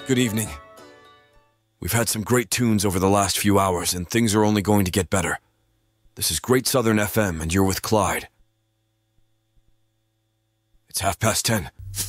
Good evening. We've had some great tunes over the last few hours, and things are only going to get better. This is Great Southern FM, and you're with Clyde. It's 10:30.